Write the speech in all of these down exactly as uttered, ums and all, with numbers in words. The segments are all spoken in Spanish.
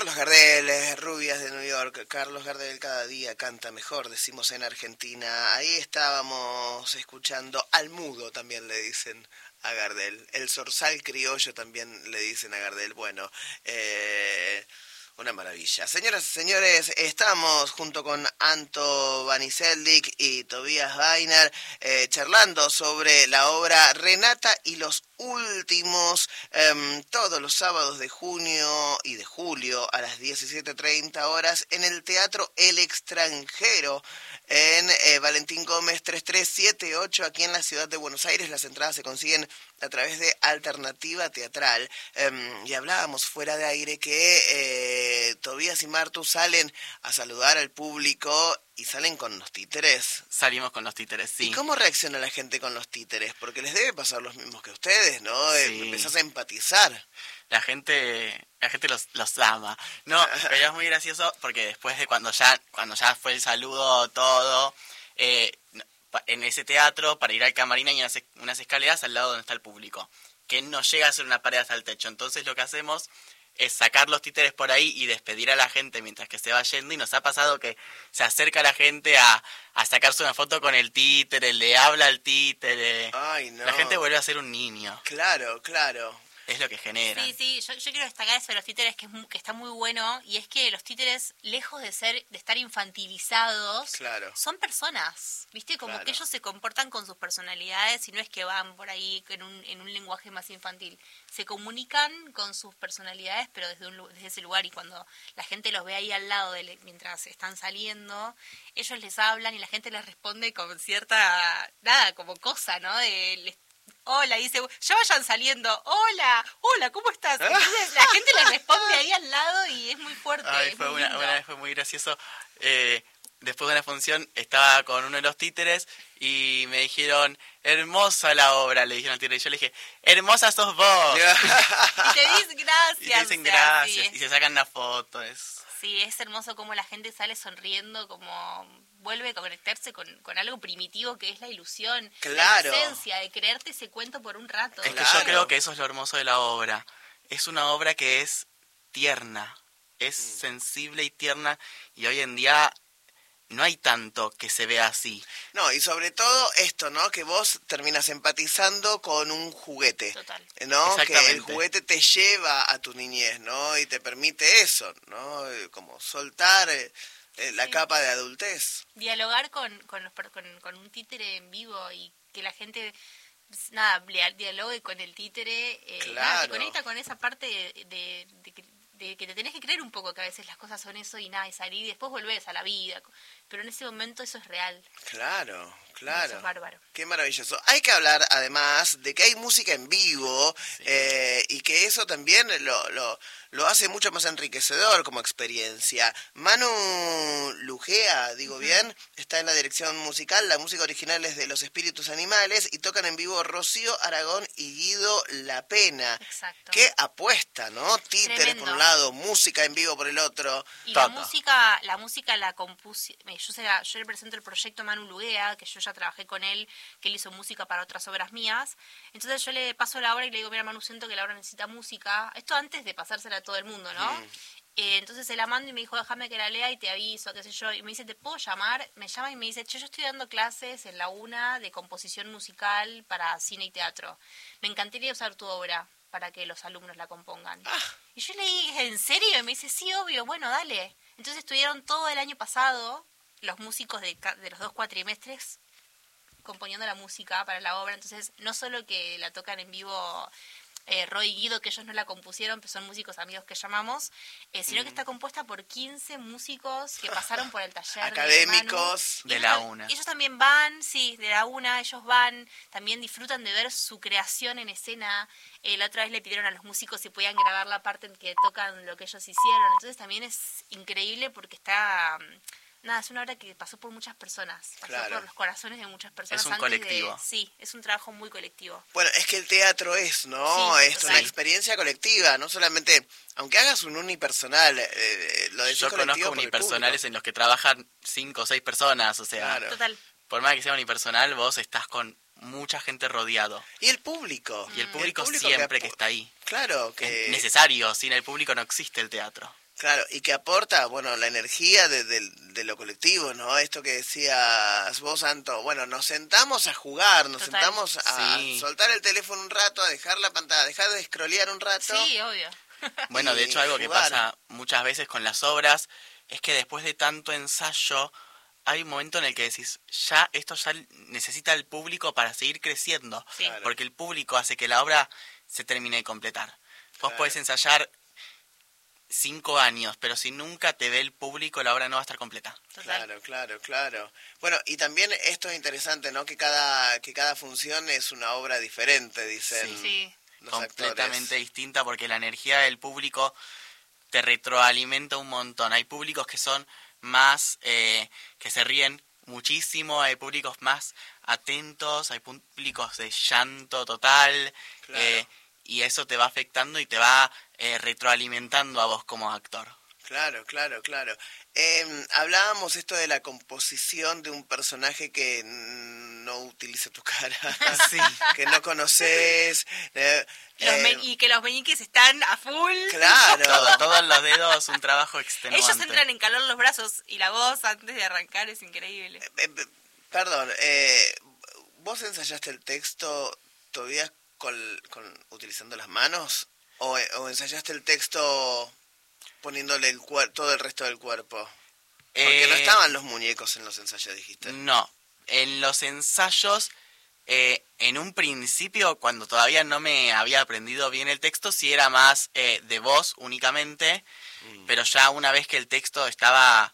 Carlos Gardel, eh, Rubias de New York. Carlos Gardel cada día canta mejor, decimos en Argentina. Ahí estábamos escuchando al mudo, también le dicen a Gardel. El zorzal criollo también le dicen a Gardel. Bueno, eh... una maravilla. Señoras y señores, estamos junto con Anto Vaniseldik y Tobías Weiner eh, charlando sobre la obra Renata y los Últimos, eh, todos los sábados de junio y de julio a las diecisiete treinta horas en el Teatro El Extranjero, en eh, Valentín Gómez tres tres siete ocho, aquí en la ciudad de Buenos Aires. Las entradas se consiguen a través de Alternativa Teatral. Eh, y hablábamos fuera de aire que eh, Tobías y Martu salen a saludar al público y salen con los títeres. Salimos con los títeres, sí. ¿Y cómo reacciona la gente con los títeres? Porque les debe pasar los mismos que a ustedes, ¿no? Sí. Eh, empezás a empatizar. La gente, la gente los, los ama. No, pero es muy gracioso porque después de cuando ya, cuando ya fue el saludo, todo, eh, en ese teatro, para ir al camarín hay unas, unas escaleras al lado donde está el público, que no llega a ser una pared hasta el techo. Entonces lo que hacemos es sacar los títeres por ahí y despedir a la gente mientras que se va yendo, y nos ha pasado que se acerca la gente a, a sacarse una foto con el títere, le habla al títere. Ay, no. La gente vuelve a ser un niño. Claro, claro. Es lo que genera. Sí, sí, yo, yo quiero destacar eso de los títeres, que es muy, que está muy bueno, y es que los títeres, lejos de ser de estar infantilizados, Claro. son personas, ¿viste? Como Claro. que ellos se comportan con sus personalidades y no es que van por ahí en un, en un lenguaje más infantil. Se comunican con sus personalidades, pero desde, un, desde ese lugar, y cuando la gente los ve ahí al lado, de, mientras están saliendo, ellos les hablan y la gente les responde con cierta, nada, como cosa, ¿no? De, les, hola, dice, ya vayan saliendo, hola, hola, ¿cómo estás? Entonces la gente le responde ahí al lado y es muy fuerte. Ay, es fue muy una, lindo. una vez fue muy gracioso. Eh, después de una función estaba con uno de los títeres y me dijeron, hermosa la obra, le dijeron al títere, y yo le dije, hermosa sos vos. Y te dicen gracias. Y te dicen o sea, gracias, sí, y se sacan una foto. Es... sí, es hermoso como la gente sale sonriendo, como vuelve a conectarse con, con algo primitivo que es la ilusión. Claro. La inocencia de creerte ese cuento por un rato. Es que Claro. yo creo que eso es lo hermoso de la obra. Es una obra que es tierna, es Mm. sensible y tierna, y hoy en día no hay tanto que se vea así. No, y sobre todo esto, ¿no? Que vos terminas empatizando con un juguete, Total. ¿no? Que Exactamente. el juguete te lleva a tu niñez, ¿no? Y te permite eso, ¿no? Eh, Como soltar eh, eh, la Sí. capa de adultez. Dialogar con, con, los, per- con, con un títere en vivo y que la gente, nada, dia- dialogue con el títere, eh, nada, Claro. te conecta con esa parte de, de, de que- de que te tenés que creer un poco que a veces las cosas son eso y nada, y salir y después volvés a la vida. Pero en ese momento eso es real. Claro, Eso claro. es bárbaro. Qué maravilloso. Hay que hablar además de que hay música en vivo, Sí. eh, y que eso también lo, lo, lo hace mucho más enriquecedor como experiencia. Manu Lugea, digo bien, está en la dirección musical. La música original es de Los Espíritus Animales y tocan en vivo Rocío Aragón y Guido La Pena. Exacto. Qué apuesta, ¿no? Títeres Tremendo. por un lado, música en vivo por el otro. Y la Todo. música, la música la compuse, me- yo, se la- yo le presento el proyecto a Manu Luguea, que yo ya trabajé con él, que él hizo música para otras obras mías. Entonces yo le paso la obra y le digo, mira Manu, siento que la obra necesita música. Esto antes de pasársela a todo el mundo, ¿no? Mm. Eh, entonces se la mando y me dijo, déjame que la lea y te aviso, qué sé yo. Y me dice, ¿te puedo llamar? Me llama y me dice, che, yo estoy dando clases en la UNA de composición musical para cine y teatro. Me encantaría usar tu obra para que los alumnos la compongan. Y yo le dije, ¿en serio? Y me dice, sí, obvio, bueno, dale. Entonces estuvieron todo el año pasado los músicos de, ca- de los dos cuatrimestres componiendo la música para la obra. Entonces, no solo que la tocan en vivo eh, Roy y Guido, que ellos no la compusieron, pero son músicos amigos que llamamos, eh, sino que está compuesta por quince músicos que pasaron por el taller de Académicos. Manu. Y De ellos la tam- UNA. Ellos también van, sí, de la UNA, ellos van, también disfrutan de ver su creación en escena. Eh, la otra vez le pidieron a los músicos si podían grabar la parte en que tocan lo que ellos hicieron. Entonces también es increíble porque está... mm, Nada, es una obra que pasó por muchas personas, pasó Claro. por los corazones de muchas personas. Es un antes de- colectivo. sí, es un trabajo muy colectivo. Bueno, es que el teatro es, ¿no? Sí, es total. una experiencia colectiva, no solamente, aunque hagas un unipersonal, eh, eh, lo decís Yo colectivo conozco por el unipersonales público. en los que trabajan cinco o seis personas, o sea, Claro. Total. por más que sea unipersonal, vos estás con mucha gente rodeado. Y el público. Y el público, que siempre apo- que está ahí. Claro, Es que... necesario, sin el público no existe el teatro. Claro, y que aporta, bueno, la energía de, de, de lo colectivo, ¿no? Esto que decías vos, Anto, bueno, nos sentamos a jugar, nos Total. sentamos a Sí. soltar el teléfono un rato, a dejar la pantalla, a dejar de scrollear un rato. Sí, obvio. Bueno, de Y hecho algo que jugar. pasa muchas veces con las obras es que después de tanto ensayo hay un momento en el que decís, ya esto ya necesita el público para seguir creciendo, Sí. Claro. porque el público hace que la obra se termine de completar. Vos Claro. podés ensayar cinco años, pero si nunca te ve el público, la obra no va a estar completa. Total. Claro, claro, claro. Bueno, y también esto es interesante, ¿no? Que cada que cada función es una obra diferente, dicen Sí. los Completamente actores. distinta, porque la energía del público te retroalimenta un montón. Hay públicos que son más, eh, que se ríen muchísimo, hay públicos más atentos, hay públicos de llanto total, Claro. eh, y eso te va afectando y te va eh, retroalimentando a vos como actor. Claro, claro, claro. Eh, hablábamos esto de la composición de un personaje que mm, no utiliza tu cara, Sí. que no conoces. eh, Los eh, me- y que los meñiques están a full. Claro. Todo, todos los dedos, un trabajo extenuante. Ellos entran en calor los brazos y la voz antes de arrancar es increíble. Eh, eh, perdón, eh, ¿vos ensayaste el texto todavía con, con utilizando las manos? ¿O, o ensayaste el texto poniéndole el cuer- todo el resto del cuerpo? Porque Eh, no estaban los muñecos en los ensayos, dijiste. No, en los ensayos, eh, en un principio, cuando todavía no me había aprendido bien el texto, sí era más eh, de voz únicamente, Mm. pero ya una vez que el texto estaba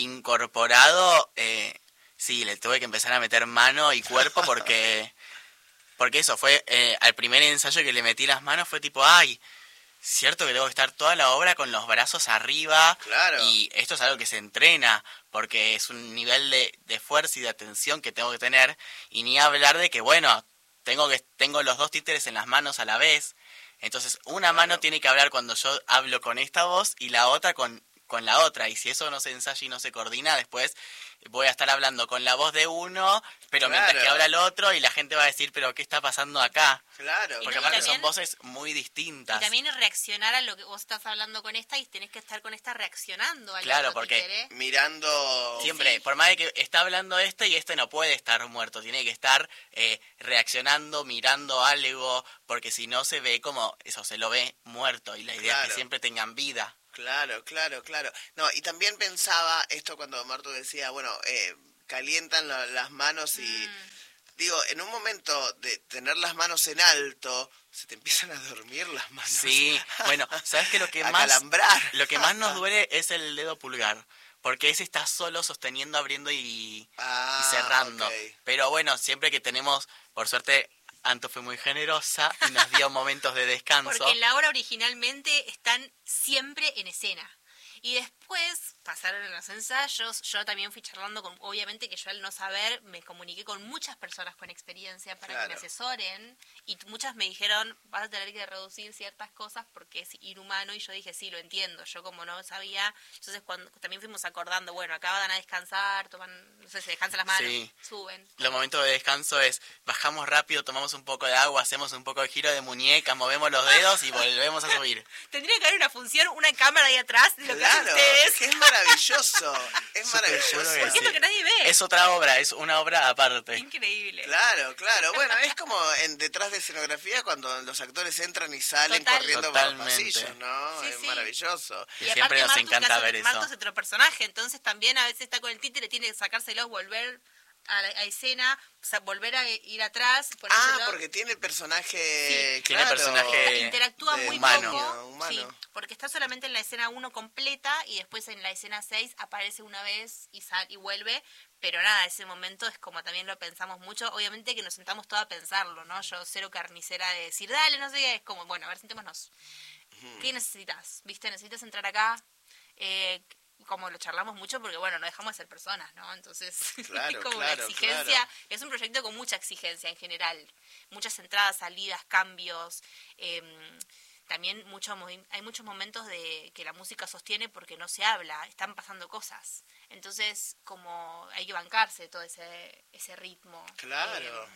incorporado, eh, sí, le tuve que empezar a meter mano y cuerpo porque, porque eso fue, eh, al primer ensayo que le metí las manos fue tipo, ay, cierto que tengo que estar toda la obra con los brazos arriba. Claro. Y esto es algo que se entrena, porque es un nivel de, de fuerza y de atención que tengo que tener. Y ni hablar de que, bueno, tengo que tengo los dos títeres en las manos a la vez. Entonces, una Claro. mano tiene que hablar cuando yo hablo con esta voz y la otra con, con la otra. Y si eso no se ensaya y no se coordina, después voy a estar hablando con la voz de uno, pero mientras Claro. que habla el otro, y la gente va a decir, pero ¿qué está pasando acá? Claro. Y Porque no, aparte también- son voces muy distintas. Y también reaccionar a lo que vos estás hablando con esta y tenés que estar con esta reaccionando al Claro, otro porque- títere. Mirando... Siempre, Sí. por más de que está hablando este y este no puede estar muerto, tiene que estar eh, reaccionando, mirando algo, porque si no se ve como, eso, se lo ve muerto y la idea es Claro. que siempre tengan vida. Claro, claro, claro. No, y también pensaba esto cuando Martu decía, bueno, eh, calientan la- las manos y... Mm. Digo, en un momento de tener las manos en alto, se te empiezan a dormir las manos. Sí, bueno, ¿sabes qué? Lo que A más calambrar. lo que más nos duele es el dedo pulgar, porque ese está solo sosteniendo, abriendo y, Ah, y cerrando. ok. Pero bueno, siempre que tenemos, por suerte, Anto fue muy generosa y nos dio momentos de descanso. Porque en la obra originalmente están siempre en escena. Y después pasaron en los ensayos, yo también fui charlando con, obviamente que yo al no saber, me comuniqué con muchas personas con experiencia para que Claro. me asesoren, y t- muchas me dijeron, vas a tener que reducir ciertas cosas porque es inhumano, y yo dije, sí, lo entiendo, yo como no sabía, entonces cuando también fuimos acordando, bueno, acá van a descansar, toman, no sé, se descansan las manos, Sí. suben. Los momentos de descanso es, bajamos rápido, tomamos un poco de agua, hacemos un poco de giro de muñeca, movemos los dedos y volvemos a subir. Tendría que haber una función, una cámara ahí atrás de lo que hacen Claro, ustedes. es que es maravilloso, es Súper maravilloso. seguro que Porque es lo que nadie ve. Es otra obra, es una obra aparte. Increíble. Claro, claro. Bueno, es como en detrás de escenografía cuando los actores entran y salen Total. corriendo Totalmente. por los pasillos, ¿no? Sí, es sí. maravilloso. Y Y siempre aparte nos Martu, encanta que hace- ver eso. Martu es otro personaje, entonces también a veces está con el títere, tiene que sacárselos, volver a la a escena, o sea, volver a ir atrás. Ah, ponérselo. porque tiene el personaje... Sí. Tiene claro, personaje Interactúa de muy humano. poco, humano. sí, porque está solamente en la escena uno completa y después en la escena seis aparece una vez y sal y vuelve, pero nada, ese momento es como también lo pensamos mucho, obviamente que nos sentamos todos a pensarlo, ¿no? Yo cero carnicera de decir, dale, no sé qué, es como, bueno, a ver, sentémonos. ¿Qué necesitas? ¿Viste? ¿Necesitas entrar acá? Eh, como lo charlamos mucho porque, bueno, no dejamos de ser personas, ¿no? Entonces, Claro, es como claro, una exigencia, claro. es un proyecto con mucha exigencia en general, muchas entradas, salidas, cambios, eh, también mucho, movi- hay muchos momentos de que la música sostiene porque no se habla, están pasando cosas, entonces como hay que bancarse todo ese, ese ritmo. Claro. Eh,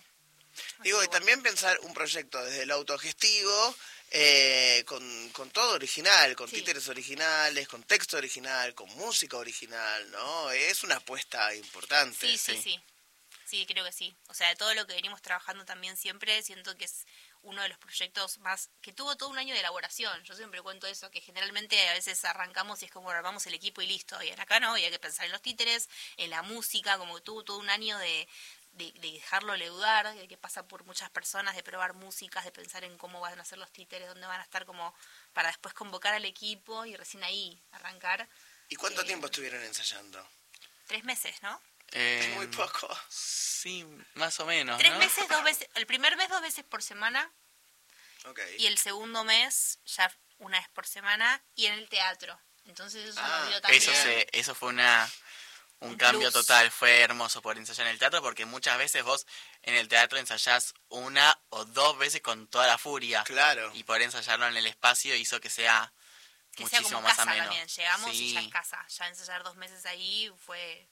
Digo, y bueno. también pensar un proyecto desde el autogestivo, eh, con, con todo original, con Sí. títeres originales, con texto original, con música original, ¿no? Es una apuesta importante. Sí, sí, Sí. sí. Sí, creo que sí. O sea, de todo lo que venimos trabajando también siempre, siento que es uno de los proyectos más... que tuvo todo un año de elaboración. Yo siempre cuento eso, que generalmente a veces arrancamos y es como armamos el equipo y listo. Y en acá no, y hay que pensar en los títeres, en la música, como que tuvo todo un año de, de, de dejarlo leudar, de que pasa por muchas personas, de probar músicas, de pensar en cómo van a ser los títeres, dónde van a estar, como para después convocar al equipo y recién ahí arrancar. ¿Y cuánto Eh, tiempo estuvieron ensayando? Tres meses, ¿no? Es Eh, muy poco. Sí, más o menos, Tres ¿no? meses, dos veces, el primer mes dos veces por semana Ok. y el segundo mes ya una vez por semana y en el teatro. Entonces eso Ah, nos dio también... Eso se, eso fue una un, Un cambio plus. total, fue hermoso poder ensayar en el teatro porque muchas veces vos en el teatro ensayás una o dos veces con toda la furia Claro. y poder ensayarlo en el espacio hizo que sea que sea muchísimo como más casa ameno. también. Llegamos y ya Sí. es casa. Ya ensayar dos meses ahí fue...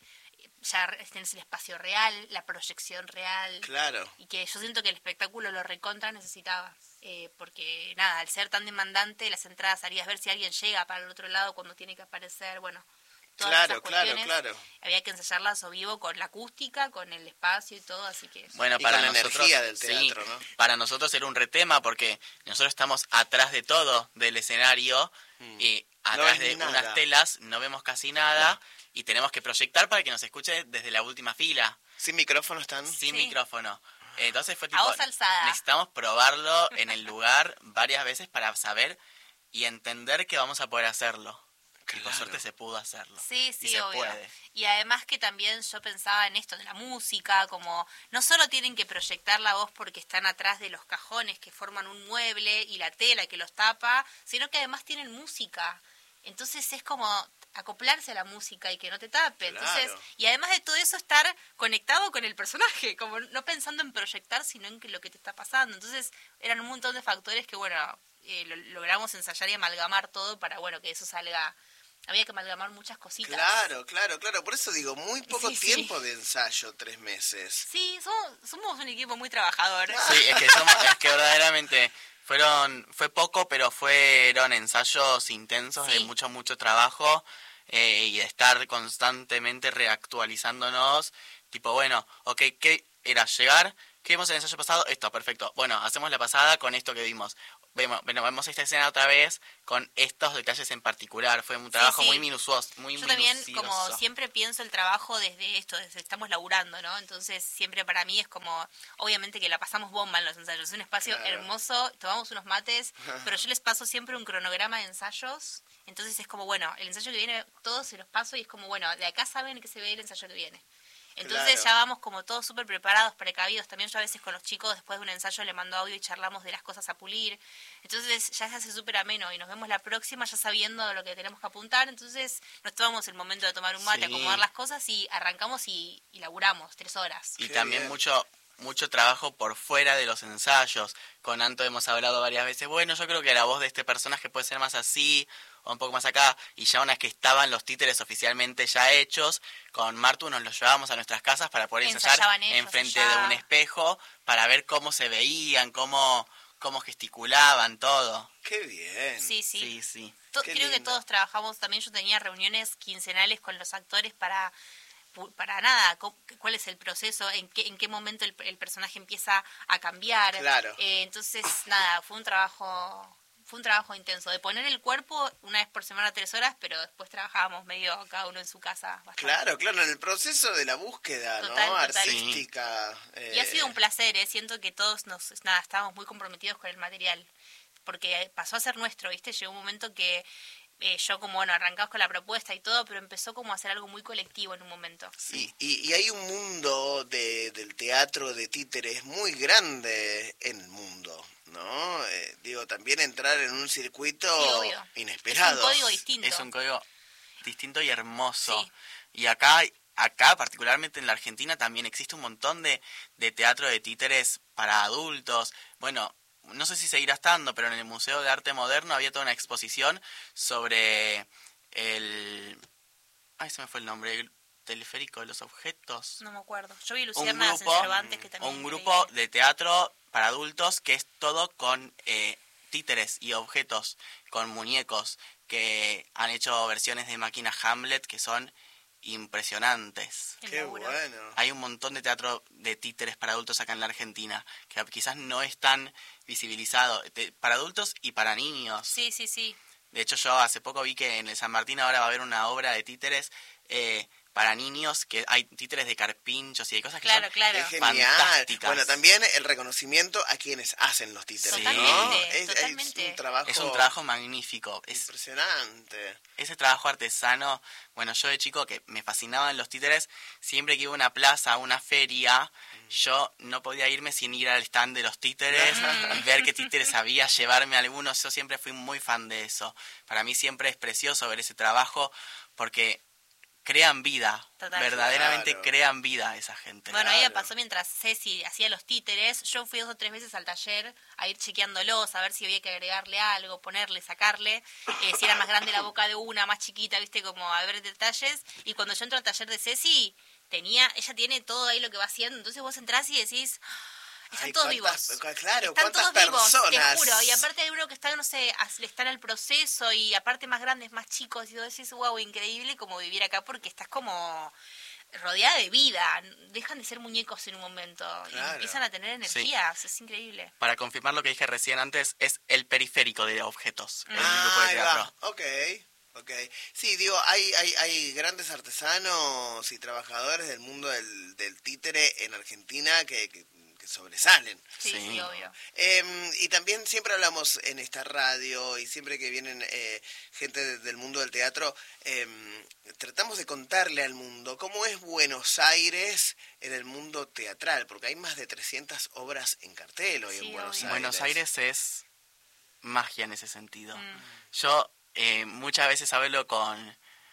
Ya tenés el espacio real, la proyección real. Claro. Y que yo siento que el espectáculo lo recontra necesitaba. Eh, porque nada, al ser tan demandante, las entradas harías ver si alguien llega para el otro lado cuando tiene que aparecer. Bueno, todas Claro, esas claro, cuestiones. claro. Había que ensayarlas o vivo con la acústica, con el espacio y todo, así que... Bueno, Y para con la nosotros, energía del sí, teatro, ¿no? para nosotros era un retema porque nosotros estamos atrás de todo del escenario Mm. y No atrás ves de nada. unas telas no vemos casi nada y tenemos que proyectar para que nos escuche desde la última fila, ¿Sin micrófono están? sin Sí. micrófono. Entonces fue A tipo, voz alzada. necesitamos probarlo en el lugar varias veces para saber y entender que vamos a poder hacerlo. Y por Claro. suerte se pudo hacerlo. Sí, y sí, se obvio. puede. Y además que también yo pensaba en esto de la música, como no solo tienen que proyectar la voz porque están atrás de los cajones que forman un mueble y la tela que los tapa, sino que además tienen música. Entonces es como acoplarse a la música y que no te tape. Entonces, Claro. y además de todo eso estar conectado con el personaje, como no pensando en proyectar, sino en que lo que te está pasando. Entonces eran un montón de factores que, bueno, eh, lo- logramos ensayar y amalgamar todo para, bueno, que eso salga. Había que amalgamar muchas cositas. Claro, claro, claro. Por eso digo, muy poco Sí, sí. tiempo de ensayo, tres meses. Sí, somos, somos un equipo muy trabajador. Sí, es que, somos, es que verdaderamente fueron fue poco, pero fueron ensayos intensos de Sí. mucho, mucho trabajo eh, y de estar constantemente reactualizándonos. Tipo, bueno, ok, ¿qué era llegar? ¿Qué vimos en el ensayo pasado? Esto, perfecto. Bueno, hacemos la pasada con esto que vimos. Vemos, bueno, vemos esta escena otra vez con estos detalles en particular. Fue un trabajo sí. muy minucioso, muy Yo también, minucioso. como siempre, pienso el trabajo desde esto, desde estamos laburando, ¿no? Entonces, siempre para mí es como, obviamente que la pasamos bomba en los ensayos. Es un espacio Claro. hermoso, tomamos unos mates, pero yo les paso siempre un cronograma de ensayos. Entonces es como, bueno, el ensayo que viene, todos se los paso y es como, bueno, de acá saben que se ve el ensayo que viene. Entonces Claro. ya vamos como todos súper preparados, precavidos. También yo a veces con los chicos después de un ensayo le mando audio y charlamos de las cosas a pulir. Entonces ya se hace súper ameno y nos vemos la próxima ya sabiendo lo que tenemos que apuntar. Entonces nos tomamos el momento de tomar un mate, Sí. acomodar las cosas y arrancamos y, y laburamos tres horas. Y Qué también bien. mucho mucho trabajo por fuera de los ensayos. Con Anto hemos hablado varias veces, bueno, yo creo que la voz de este personaje puede ser más así o un poco más acá. Y ya una vez que estaban los títeres oficialmente ya hechos, con Martu nos los llevábamos a nuestras casas para poder ensayar Ensayaban ellos enfrente allá. de un espejo para ver cómo se veían, cómo, cómo gesticulaban, todo. Qué bien. Sí, sí. Sí, sí. To- Qué Creo que lindo. todos trabajamos, también yo tenía reuniones quincenales con los actores para pu- para nada, co- cuál es el proceso, en qué, en qué momento el, el personaje empieza a cambiar. Claro. Eh, entonces, nada, fue un trabajo fue un trabajo intenso, de poner el cuerpo una vez por semana tres horas, pero después trabajábamos medio cada uno en su casa. Bastante. Claro, claro, en el proceso de la búsqueda, Total, ¿no? total. Artística. eh, Y ha sido un placer, ¿eh? Siento que todos nos, nada, estábamos muy comprometidos con el material, porque pasó a ser nuestro, ¿viste? Llegó un momento que eh, yo como, bueno, arrancamos con la propuesta y todo, pero empezó como a ser algo muy colectivo en un momento. Y, y, y hay un mundo de, del teatro de títeres muy grande en el mundo, ¿no? Eh, digo, también entrar en un circuito Sí, obvio. inesperado. Es un código distinto. Es un código distinto y hermoso. Sí. Y acá, acá, particularmente en la Argentina, también existe un montón de, de teatro de títeres para adultos. Bueno, no sé si seguirá estando, pero en el Museo de Arte Moderno había toda una exposición sobre el... Ay, se me fue el nombre. El Teleférico de los Objetos. No me acuerdo. Yo vi Un Luciérnagas en grupo, Cervantes, que también un me grupo leí. de teatro para adultos que es todo con eh, títeres y objetos, con muñecos, que han hecho versiones de Máquina Hamlet que son impresionantes. El Qué laburo. bueno. Hay un montón de teatro de títeres para adultos acá en la Argentina, que quizás no es tan visibilizado, te- para adultos y para niños. Sí, sí, sí. De hecho, yo hace poco vi que en el San Martín ahora va a haber una obra de títeres eh, para niños, que hay títeres de carpinchos y de cosas que Claro, son claro. Qué genial. fantásticas. Bueno, también el reconocimiento a quienes hacen los títeres, Sí. ¿no? Totalmente, Es, totalmente. es un trabajo Es un trabajo magnífico. Es, impresionante. ese trabajo artesano, bueno, yo de chico que me fascinaban los títeres, siempre que iba a una plaza, a una feria, yo no podía irme sin ir al stand de los títeres y ver qué títeres había, llevarme algunos. Yo siempre fui muy fan de eso. Para mí siempre es precioso ver ese trabajo porque crean vida, Total. verdaderamente Claro. crean vida esa gente. Bueno, ahí me Claro. pasó mientras Ceci hacía los títeres. Yo fui dos o tres veces al taller a ir chequeándolos, a ver si había que agregarle algo, ponerle, sacarle, eh, si era más grande la boca de una, más chiquita, viste, como a ver detalles. Y cuando yo entro al taller de Ceci, tenía, ella tiene todo ahí lo que va haciendo. Entonces vos entrás y decís, están Ay, todos cuántas- vivos. cu- claro, Están cuántas todos vivos, te personas. juro. Y aparte hay uno que está, no sé, as- está en el proceso y aparte más grandes, más chicos. Y vos decís, wow, increíble como vivir acá porque estás como rodeada de vida. Dejan de ser muñecos en un momento y Claro. empiezan a tener energías. Es increíble. Para confirmar lo que dije recién antes, es el periférico de objetos, el Ah, grupo de ahí teatro. va. Ok, ok. Sí, digo, hay, hay, hay grandes artesanos y trabajadores del mundo del, del títere en Argentina que, que, que sobresalen. Sí, sí, Sí. obvio. Eh, y también siempre hablamos en esta radio y siempre que vienen eh, gente de- del mundo del teatro, eh, tratamos de contarle al mundo cómo es Buenos Aires en el mundo teatral, porque hay más de trescientas obras en cartel hoy Sí, en Buenos obvio. Aires. Buenos Aires es magia en ese sentido. Mm. Yo eh, muchas veces hablo con,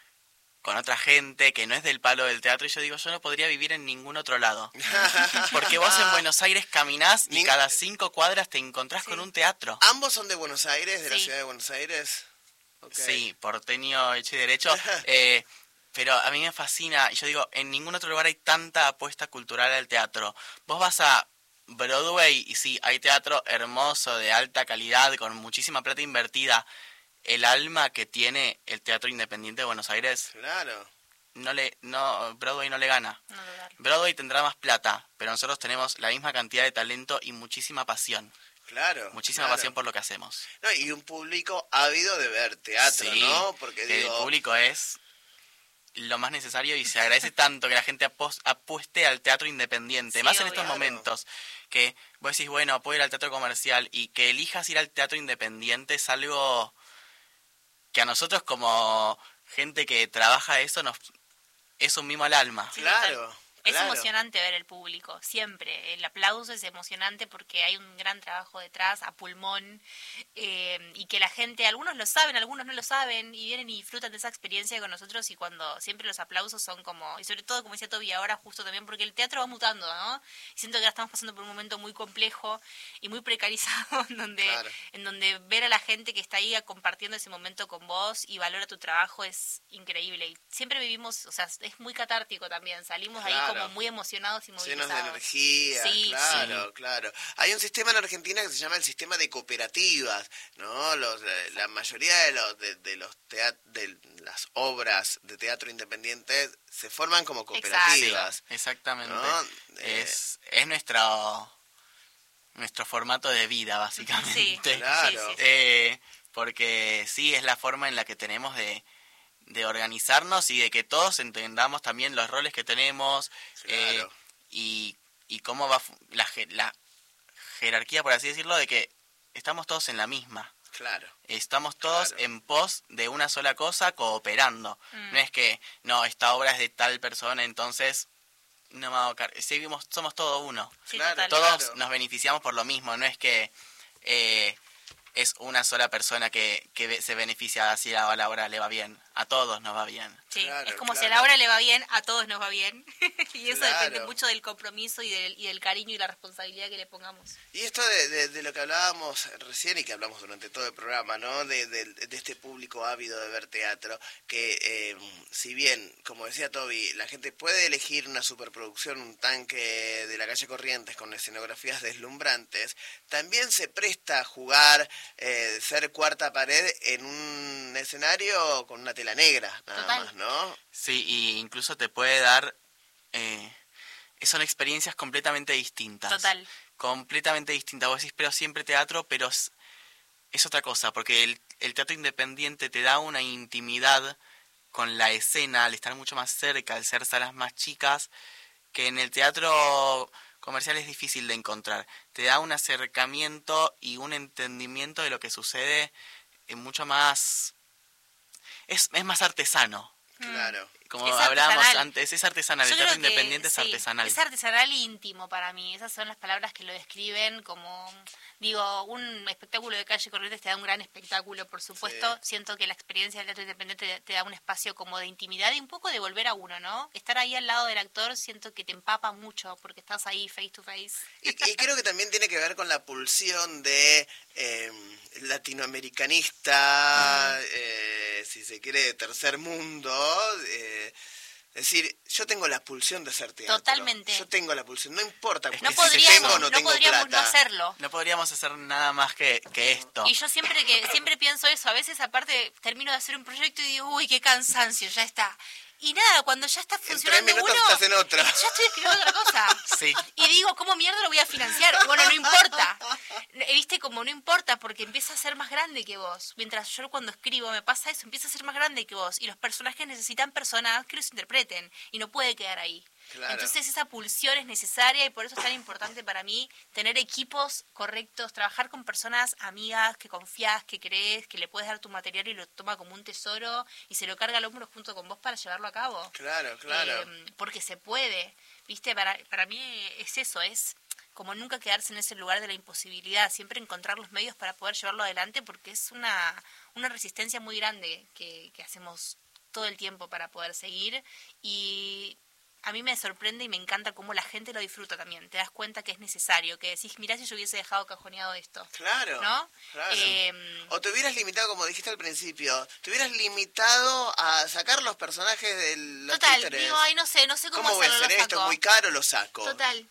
con otra gente que no es del palo del teatro y yo digo, yo no podría vivir en ningún otro lado. Porque vos en Buenos Aires caminás y Nin- cada cinco cuadras te encontrás Sí. con un teatro. ¿Ambos son de Buenos Aires, de la Sí. ciudad de Buenos Aires? Ok. Sí, porteño hecho y derecho. eh, pero a mí me fascina. Y yo digo, en ningún otro lugar hay tanta apuesta cultural al teatro. Vos vas a Broadway y sí, hay teatro hermoso, de alta calidad, con muchísima plata invertida. El alma que tiene el teatro independiente de Buenos Aires, Claro. no le, no, Broadway no le gana. No dudar. Broadway tendrá más plata, pero nosotros tenemos la misma cantidad de talento y muchísima pasión. Claro. Muchísima claro. pasión por lo que hacemos. No, y un público ávido de ver teatro, Sí, ¿no? Porque que digo, el público es lo más necesario y se agradece tanto que la gente apos- apueste al teatro independiente, Sí, más en obvio. estos Claro. momentos que vos decís, bueno, puedo ir al teatro comercial y que elijas ir al teatro independiente es algo que a nosotros como gente que trabaja eso nos es un mimo al alma. Sí, claro. total. Es claro. emocionante ver el público, siempre. El aplauso es emocionante porque hay un gran trabajo detrás, a pulmón, eh, y que la gente, algunos lo saben, algunos no lo saben, y vienen y disfrutan de esa experiencia con nosotros, y cuando siempre los aplausos son como, y sobre todo, como decía Toby ahora, justo también, porque el teatro va mutando, ¿no? Y siento que ahora estamos pasando por un momento muy complejo y muy precarizado, en donde, Claro. en donde ver a la gente que está ahí compartiendo ese momento con vos y valora tu trabajo es increíble. Y siempre vivimos, o sea, es muy catártico también, salimos ahí Claro. como muy emocionados y Llenos movilizados. de energía, Sí, claro, sí. claro. Hay un sistema en Argentina que se llama el sistema de cooperativas, ¿no? Los, eh, la mayoría de los de, de los teat- de las obras de teatro independientes se forman como cooperativas. Exactamente. ¿no? Eh, Es, es nuestro nuestro formato de vida, básicamente. Sí, Claro. sí, sí, sí. Eh, porque sí, es la forma en la que tenemos de, de organizarnos y de que todos entendamos también los roles que tenemos eh, Claro. y, y cómo va fu- la, je- la jerarquía, por así decirlo, de que estamos todos en la misma. Claro. Estamos todos Claro. en pos de una sola cosa, cooperando. Mm. No es que, no, esta obra es de tal persona, entonces no me hago car- seguimos, somos todo uno. Sí, Claro, total. Todos Claro. nos beneficiamos por lo mismo, no es que eh, es una sola persona que, que se beneficia si a la obra le va bien. A todos nos va bien. Sí, Claro, es como claro. si a la obra le va bien, a todos nos va bien. Y eso Claro. depende mucho del compromiso y del, y del cariño y la responsabilidad que le pongamos. Y esto de, de, de lo que hablábamos recién y que hablamos durante todo el programa, ¿no? De, de, de este público ávido de ver teatro, que eh, si bien, como decía Toby, la gente puede elegir una superproducción, un tanque de la calle Corrientes con escenografías deslumbrantes, también se presta a jugar, eh, ser cuarta pared en un escenario con una tela negra, nada Total. más, ¿no? Sí, y incluso te puede dar... Eh, son experiencias completamente distintas. Total. Completamente distintas. Vos decís, pero siempre teatro, pero es, es otra cosa, porque el, el teatro independiente te da una intimidad con la escena, al estar mucho más cerca, al ser salas más chicas, que en el teatro comercial es difícil de encontrar. Te da un acercamiento y un entendimiento de lo que sucede eh, mucho más... Es, es más artesano. Claro. Como Es hablábamos artesanal. antes, es artesanal. Yo El teatro creo que independiente es sí, artesanal. Es artesanal e íntimo para mí. Esas son las palabras que lo describen como, digo, un espectáculo de calle Corrientes te da un gran espectáculo, por supuesto. Sí. Siento que la experiencia del teatro independiente te, te da un espacio como de intimidad y un poco de volver a uno, ¿no? Estar ahí al lado del actor siento que te empapa mucho porque estás ahí face to face. Y, y creo que también tiene que ver con la pulsión de eh, latinoamericanista, eh, si se quiere, de tercer mundo. Eh, es decir, yo tengo la pulsión de hacer teatro. Totalmente. Yo tengo la pulsión, no importa Es si que No si tengo podríamos, o no, no tengo podríamos plata. no hacerlo. No podríamos hacer nada más que, que esto. Y yo siempre que siempre pienso eso, a veces aparte termino de hacer un proyecto y digo, uy, qué cansancio, ya está. Y nada, cuando ya está En tres funcionando minutos uno, estás en otra. ya estoy escribiendo otra cosa. Sí. Y digo, ¿cómo mierda lo voy a financiar? Bueno, no importa. Viste, como no importa, porque empieza a ser más grande que vos. Mientras yo cuando escribo me pasa eso, empieza a ser más grande que vos. Y los personajes necesitan personas que los interpreten. Y no puede quedar ahí. Claro. Entonces esa pulsión es necesaria y por eso es tan importante para mí tener equipos correctos, trabajar con personas amigas que confías, que crees, que le puedes dar tu material y lo toma como un tesoro y se lo carga al hombro junto con vos para llevarlo a cabo. Claro, claro. Eh, porque se puede, ¿viste? Para, para mí es eso, es como nunca quedarse en ese lugar de la imposibilidad, siempre encontrar los medios para poder llevarlo adelante porque es una, una resistencia muy grande que, que hacemos todo el tiempo para poder seguir y... A mí me sorprende y me encanta cómo la gente lo disfruta también. Te das cuenta que es necesario, que decís, mirá si yo hubiese dejado cajoneado esto. Claro, ¿No? claro. Eh, O te hubieras limitado, como dijiste al principio, te hubieras limitado a sacar los personajes de los Total, títeres. digo, ay, no sé, no sé cómo, ¿Cómo voy a hacerlo, hacer lo esto? saco. Es muy caro, lo saco. Total.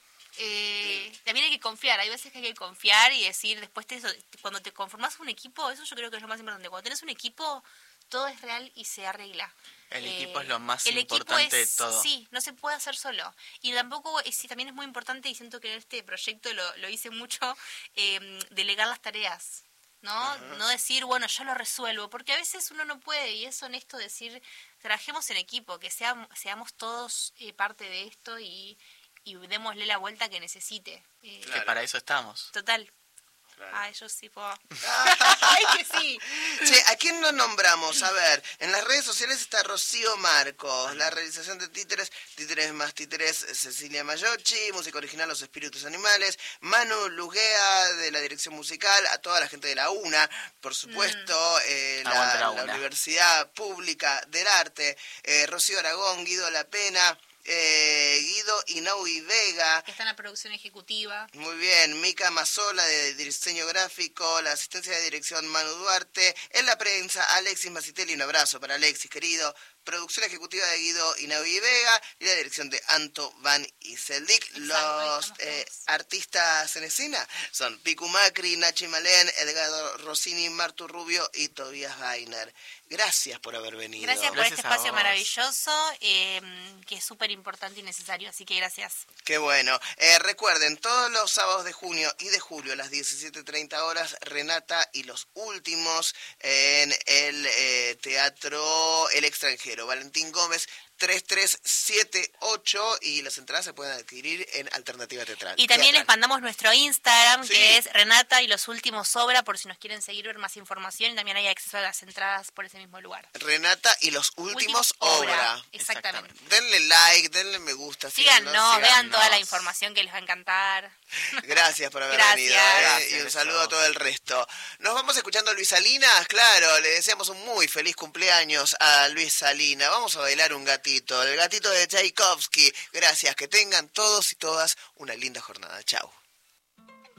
Eh, también hay que confiar, hay veces que hay que confiar y decir, después te, cuando te conformas un equipo, eso yo creo que es lo más importante. Cuando tenés un equipo, todo es real y se arregla. El Eh, equipo es lo más el equipo importante es- de todo. Sí, no se puede hacer solo. Y tampoco, es, sí, también es muy importante, y siento que en este proyecto lo, lo hice mucho, eh, delegar las tareas. ¿No? No decir, bueno, yo lo resuelvo, porque a veces uno no puede, y es honesto decir, trabajemos en equipo, que seamos, seamos todos eh, parte de esto y, y démosle la vuelta que necesite. Eh, Que Claro. para eso estamos. Total. Claro. Ay, yo sí puedo. Ay, que sí. Che, ¿a quién nos nombramos? A ver, en las redes sociales está Rocío Marcos, la realización de títeres, títeres más títeres, Cecilia Mayochi, música original Los Espíritus Animales, Manu Luguea de la dirección musical, a toda la gente de la UNA, por supuesto, eh, la, Aguante la la UNA. Universidad Pública del Arte, eh, Rocío Aragón, Guido La Pena, eh, Guido Inaui Vega, Que está en la producción ejecutiva. muy bien, Mica Mazola de diseño gráfico, la asistencia de dirección Manu Duarte, en la prensa Alexis Macitelli, un abrazo para Alexis querido, producción ejecutiva de Guido Inaui Vega y la dirección de Anto Van Iseldik. Exacto, ahí Los estamos eh, todos. artistas en escena son Picu Macri, Nachi Malén, Edgardo Rossini, Martu Rubio y Tobias Weiner. Gracias por haber venido. Gracias por Gracias este a espacio vos. maravilloso, eh, que es súper importante y necesario, así que gracias. Qué bueno. Eh, recuerden, todos los sábados de junio y de julio a las diecisiete treinta horas, Renata y los últimos en el eh, Teatro El Extranjero. Valentín Gómez, tres tres siete ocho y las entradas se pueden adquirir en Alternativa Teatral. Y también Teatral. les mandamos nuestro Instagram, Sí. que es Renata y los últimos sobra, por si nos quieren seguir, ver más información. Y también hay acceso a las entradas por ese mismo lugar. Renata y los últimos, Últimos obra. Exactamente. Denle like, denle me gusta. Síganos, síganos. vean toda la síganos. información que les va a encantar. Gracias por haber Gracias. venido. ¿eh? Gracias, Y un beso. saludo a todo el resto. Nos vamos escuchando a Luis Salinas. Claro, le deseamos un muy feliz cumpleaños a Luis Salinas. Vamos a bailar un gatito, el gatito de Tchaikovsky. Gracias, que tengan todos y todas una linda jornada. Chau.